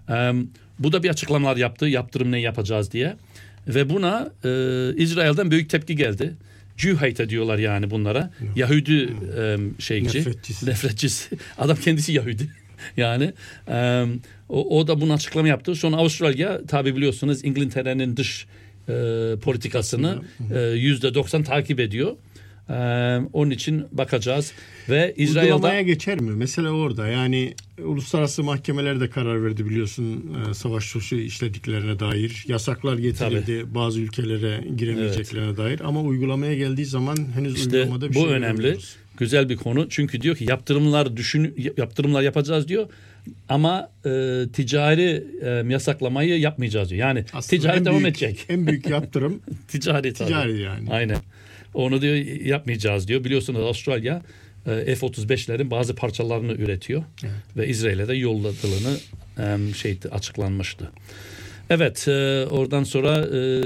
Bu da bir açıklamalar yaptı. Yaptırım ne yapacağız diye. Ve buna İsrail'den büyük tepki geldi. Jew hate diyorlar yani bunlara. Yahudi nefretçisi. Adam kendisi Yahudi. Yani o da bunu açıklama yaptı. Sonra Avustralya tabi biliyorsunuz İngiltere'nin dış politikasını %90 takip ediyor. Onun için bakacağız ve İsrail'de uygulamaya geçer mi? Mesela orada yani uluslararası mahkemeler de karar verdi biliyorsun savaş suçu işlediklerine dair yasaklar getirildi bazı ülkelere giremeyeceklerine dair ama uygulamaya geldiği zaman henüz işte uygulamada bir şey bu önemli. Güzel bir konu. Çünkü diyor ki yaptırımlar yapacağız diyor. Ama ticari yasaklamayı yapmayacağız diyor. Yani ticaret devam edecek. En büyük yaptırım ticari yani. Aynen. Onu diyor yapmayacağız diyor. Biliyorsunuz Avustralya F-35'lerin bazı parçalarını üretiyor. Evet. Ve İsrail'e de yolladığını açıklanmıştı. Evet, oradan sonra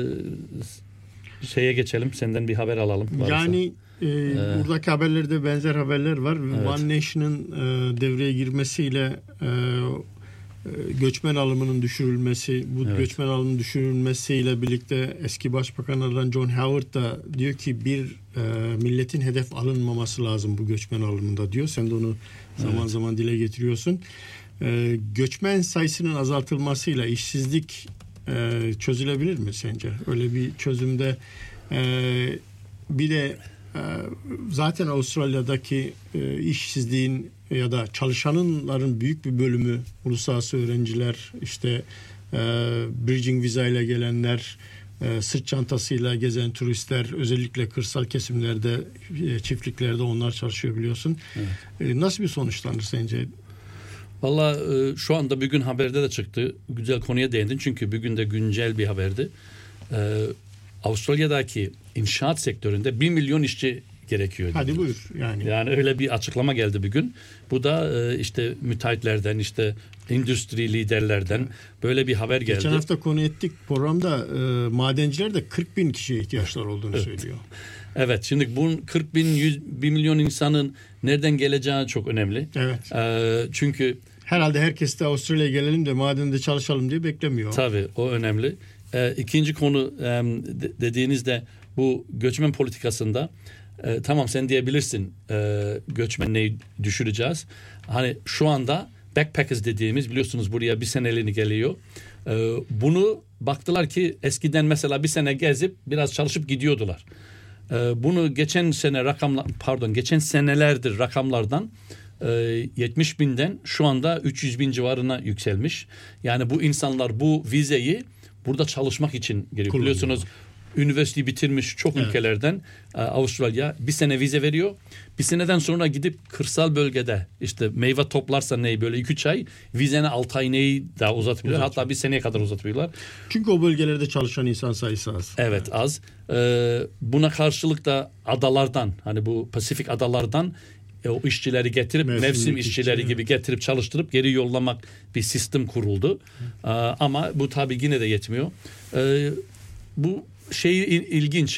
şeye geçelim. Senden bir haber alalım. Varsa. Yani buradaki haberlerde benzer haberler var. Evet. One Nation'ın devreye girmesiyle göçmen alımının düşürülmesi, bu göçmen alımının düşürülmesiyle birlikte eski başbakanlardan John Howard da diyor ki milletin hedef alınmaması lazım bu göçmen alımında diyor. Sen de onu zaman zaman dile getiriyorsun. Göçmen sayısının azaltılmasıyla işsizlik çözülebilir mi sence? Öyle bir çözümde bir de zaten Avustralya'daki işsizliğin ya da çalışanların büyük bir bölümü uluslararası öğrenciler, işte bridging viza ile gelenler, sırt çantasıyla gezen turistler, özellikle kırsal kesimlerde, çiftliklerde onlar çalışıyor biliyorsun. Evet. Nasıl bir sonuçlanır sence? Valla şu anda bugün haberde de çıktı. Güzel konuya değindin çünkü bugün de güncel bir haberdi. Avustralya'daki inşaat sektöründe 1 milyon işçi gerekiyor. Hadi buyur yani. Yani öyle bir açıklama geldi bugün. Bu da işte müteahhitlerden, işte endüstri liderlerden böyle bir haber geldi. Geçen hafta konu ettik programda madenciler de 40 bin kişiye ihtiyaçlar olduğunu söylüyor. Evet, şimdi bu 40 bin, 1 milyon insanın nereden geleceği çok önemli. Evet. Çünkü herhalde herkes de Avustralya'ya gelelim de madende çalışalım diye beklemiyor. Tabii o önemli. İkinci konu dediğinizde bu göçmen politikasında tamam sen diyebilirsin göçmenliği düşüreceğiz. Hani şu anda backpackers dediğimiz biliyorsunuz buraya bir seneliğine geliyor. Bunu baktılar ki eskiden mesela bir sene gezip biraz çalışıp gidiyordular. Bunu geçen senelerdir rakamlardan 70 binden şu anda 300 bin civarına yükselmiş. Yani bu insanlar bu vizeyi burada çalışmak için geliyor. Biliyorsunuz üniversiteyi bitirmiş çok ülkelerden Avustralya bir sene vize veriyor. Bir seneden sonra gidip kırsal bölgede işte meyve toplarsa böyle 2-3 ay vizene 6 ay daha uzatabiliyor. Hatta bir seneye kadar uzatıyorlar. Çünkü o bölgelerde çalışan insan sayısı az. Evet az. Buna karşılık da adalardan hani bu Pasifik adalardan o işçileri getirip mevsim işçileri gibi getirip çalıştırıp geri yollamak bir sistem kuruldu. Ama bu tabii yine de yetmiyor. Bu ilginç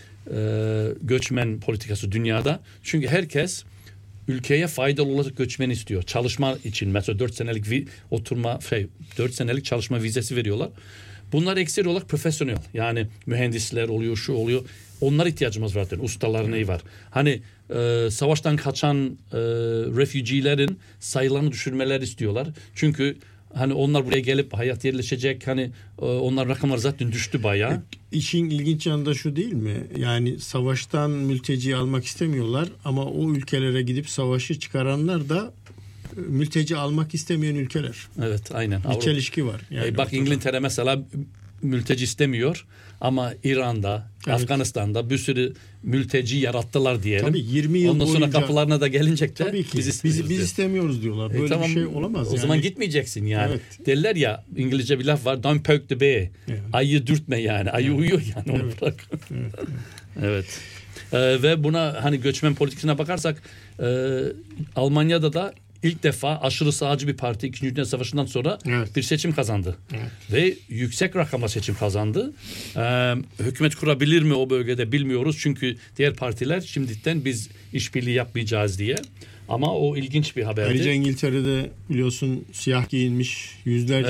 göçmen politikası dünyada. Çünkü herkes ülkeye faydalı olacak göçmen istiyor. Çalışma için mesela 4 senelik 4 senelik çalışma vizesi veriyorlar. Bunlar ekseri olarak profesyonel. Yani mühendisler oluyor, şu oluyor. Onlara ihtiyacımız var. Ustalar var. Hani savaştan kaçan refugeelerin sayılarını düşürmeler istiyorlar. Çünkü hani onlar buraya gelip hayat yerleşecek. Hani onlar rakamlar zaten düştü bayağı. İşin ilginç yanı da şu değil mi? Yani savaştan mülteci almak istemiyorlar ama o ülkelere gidip savaşı çıkaranlar da mülteci almak istemeyen ülkeler. Evet, aynen. Bir çelişki var. Yani bak İngiltere mesela mülteci istemiyor ama İran'da, Afganistan'da bir sürü mülteci yarattılar diyelim. Tabii 20 yıl ondan sonra boyunca kapılarına da gelecek de tabii ki. Biz istemiyoruz diyorlar. Böyle tamam, bir şey olamaz. O zaman gitmeyeceksin yani. Evet. Derler ya İngilizce bir laf var. Don't poke the bear. Evet. Ayı dürtme yani. Ayı uyuyor yani. Onu bırak. Evet. Ve buna hani göçmen politikasına bakarsak Almanya'da da ilk defa aşırı sağcı bir parti 2. Dünya Savaşı'ndan sonra bir seçim kazandı. Evet. Ve yüksek rakamla seçim kazandı. Hükümet kurabilir mi o bölgede bilmiyoruz. Çünkü diğer partiler şimdiden biz işbirliği yapmayacağız diye. Ama o ilginç bir haberdi. Ayrıca İngiltere'de biliyorsun siyah giyinmiş yüzlerce